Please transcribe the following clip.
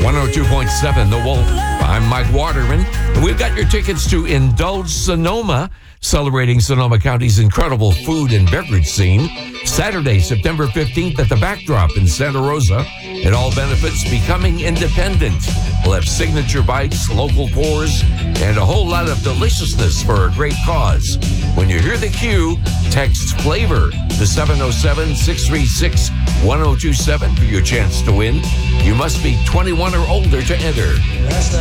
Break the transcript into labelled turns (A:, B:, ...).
A: 102.7 The Wolf. I'm Mike Waterman, and we've got your tickets to Indulge Sonoma, celebrating Sonoma County's incredible food and beverage scene. Saturday, September 15th at the Backdrop in Santa Rosa. It all benefits becoming independent. We'll have signature bites, local pours, and a whole lot of deliciousness for a great cause. When you hear the cue, text FLAVOR to 707-636-1027 for your chance to win. You must be 21 or older to enter.